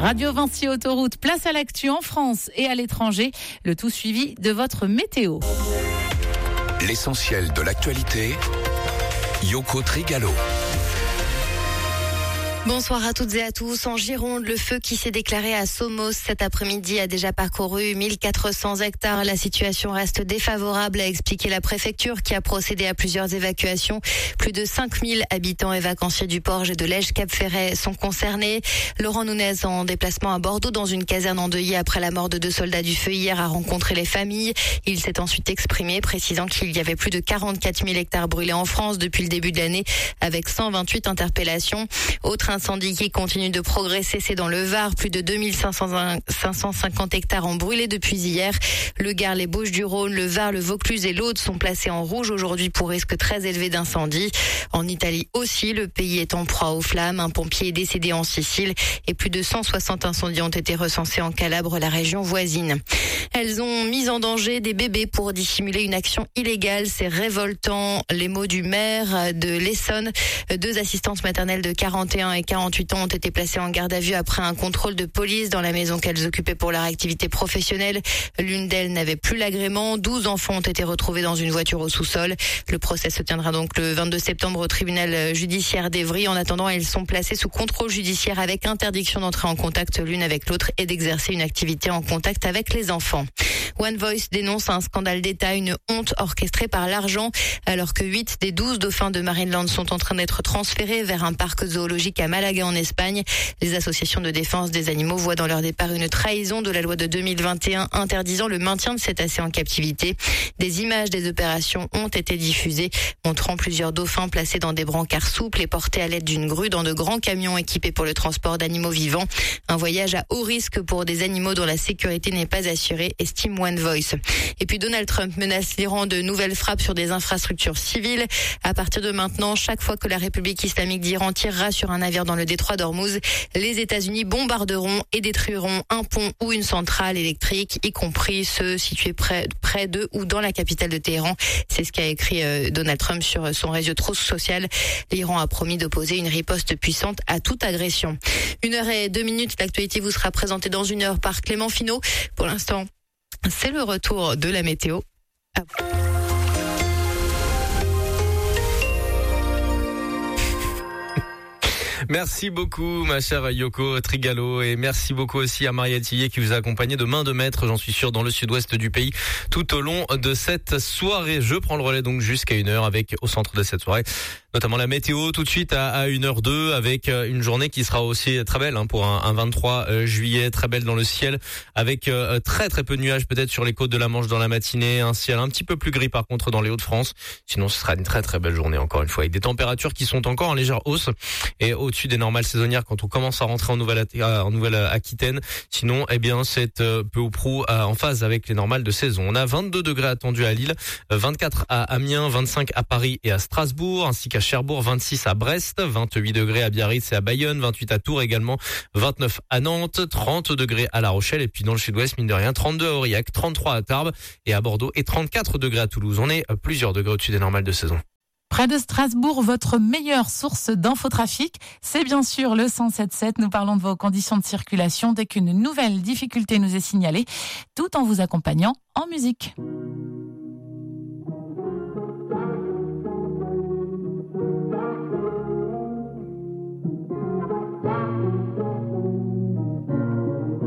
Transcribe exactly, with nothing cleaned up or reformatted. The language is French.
Radio Vinci Autoroute, place à l'actu en France et à l'étranger. Le tout suivi de votre météo. L'essentiel de l'actualité, Yoko Trigalo. Bonsoir à toutes et à tous. En Gironde, le feu qui s'est déclaré à Somos cet après-midi a déjà parcouru mille quatre cents hectares. La situation reste défavorable, a expliqué la préfecture qui a procédé à plusieurs évacuations. Plus de cinq mille habitants et vacanciers du Porge et de Lège-Cap-Ferret sont concernés. Laurent Nunez, en déplacement à Bordeaux dans une caserne endeuillée après la mort de deux soldats du feu hier, a rencontré les familles. Il s'est ensuite exprimé, précisant qu'il y avait plus de quarante-quatre mille hectares brûlés en France depuis le début de l'année, avec cent vingt-huit interpellations. Autre incendie qui continue de progresser, c'est dans le Var. Plus de deux mille cinq cent cinquante hectares ont brûlé depuis hier. Le Gard, les Bouches-du-Rhône, le Var, le Vaucluse et l'Aude sont placés en rouge aujourd'hui pour risque très élevé d'incendie. En Italie aussi, le pays est en proie aux flammes. Un pompier est décédé en Sicile et plus de cent soixante incendies ont été recensés en Calabre, la région voisine. Elles ont mis en danger des bébés pour dissimuler une action illégale. C'est révoltant. Les mots du maire de l'Essonne. Deux assistantes maternelles de quarante et un et quarante-huit ans ont été placées en garde à vue après un contrôle de police dans la maison qu'elles occupaient pour leur activité professionnelle. L'une d'elles n'avait plus l'agrément. douze enfants ont été retrouvés dans une voiture au sous-sol. Le procès se tiendra donc le vingt-deux septembre au tribunal judiciaire d'Evry. En attendant, elles sont placées sous contrôle judiciaire avec interdiction d'entrer en contact l'une avec l'autre et d'exercer une activité en contact avec les enfants. One Voice dénonce un scandale d'État, une honte orchestrée par l'argent, alors que huit des douze dauphins de Marineland sont en train d'être transférés vers un parc zoologique à Malaga en Espagne. Les associations de défense des animaux voient dans leur départ une trahison de la loi de deux mille vingt et un interdisant le maintien de cétacés en captivité. Des images des opérations ont été diffusées, montrant plusieurs dauphins placés dans des brancards souples et portés à l'aide d'une grue dans de grands camions équipés pour le transport d'animaux vivants. Un voyage à haut risque pour des animaux dont la sécurité n'est pas assurée, estime One Voice. Et puis Donald Trump menace l'Iran de nouvelles frappes sur des infrastructures civiles. À partir de maintenant, chaque fois que la République islamique d'Iran tirera sur un navire dans le détroit d'Ormuz, les États-Unis bombarderont et détruiront un pont ou une centrale électrique, y compris ceux situés près, près de ou dans la capitale de Téhéran. C'est ce qu'a écrit euh, Donald Trump sur son réseau social. L'Iran a promis d'opposer une riposte puissante à toute agression. Une heure et deux minutes, l'actualité vous sera présentée dans une heure par Clément Finot. Pour l'instant, c'est le retour de la météo. Ah. Merci beaucoup, ma chère Yoko Trigalo, et merci beaucoup aussi à Mariette Hillier qui vous a accompagné de main de maître, j'en suis sûr, dans le sud-ouest du pays tout au long de cette soirée. Je prends le relais donc jusqu'à une heure avec, au centre de cette soirée, notamment la météo tout de suite à, à une heure deux avec une journée qui sera aussi très belle hein, pour un, un vingt-trois juillet, très belle dans le ciel avec euh, très très peu de nuages peut-être sur les côtes de la Manche dans la matinée, un ciel un petit peu plus gris par contre dans les Hauts-de-France. Sinon ce sera une très très belle journée encore une fois avec des températures qui sont encore en légère hausse et au-dessus des normales saisonnières quand on commence à rentrer en Nouvelle en Nouvelle-Aquitaine. Sinon, eh bien, c'est euh, peu ou prou euh, en phase avec les normales de saison. On a vingt-deux degrés attendus à Lille, vingt-quatre à Amiens, vingt-cinq à Paris et à Strasbourg, ainsi qu'à Cherbourg, vingt-six à Brest, vingt-huit degrés à Biarritz et à Bayonne, vingt-huit à Tours également, vingt-neuf à Nantes, trente degrés à La Rochelle et puis dans le sud-ouest, mine de rien, trente-deux à Aurillac, trente-trois à Tarbes et à Bordeaux et trente-quatre degrés à Toulouse. On est plusieurs degrés au-dessus des normales de saison. Près de Strasbourg, votre meilleure source d'infotrafic, c'est bien sûr le cent sept sept. Nous parlons de vos conditions de circulation dès qu'une nouvelle difficulté nous est signalée, tout en vous accompagnant en musique.